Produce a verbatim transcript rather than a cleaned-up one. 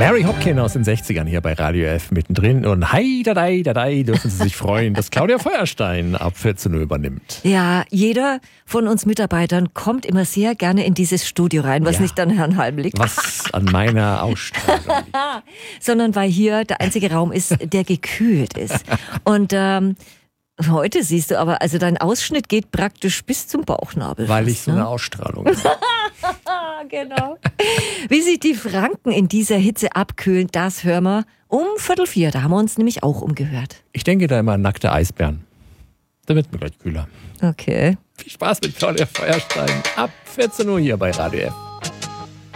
Mary Hopkin aus den sechzigern hier bei Radio F mittendrin. Und hei, da, dai, da, dai, dürfen Sie sich freuen, dass Claudia Feuerstein ab vierzehn Uhr übernimmt. Ja, jeder von uns Mitarbeitern kommt immer sehr gerne in dieses Studio rein, was Ja. nicht an Herrn Halm liegt. Was an meiner Ausstrahlung liegt. Sondern weil hier der einzige Raum ist, der gekühlt ist. Und ähm, heute siehst du aber, also dein Ausschnitt geht praktisch bis zum Bauchnabel. Weil fast, ich so ne? eine Ausstrahlung habe. Ah, genau. Wie sich die Franken in dieser Hitze abkühlen, das hören wir um Viertel vier. Da haben wir uns nämlich auch umgehört. Ich denke da immer an nackte Eisbären. Da wird mir gleich kühler. Okay. Viel Spaß mit Claudia Feuerstein ab vierzehn Uhr hier bei Radio F.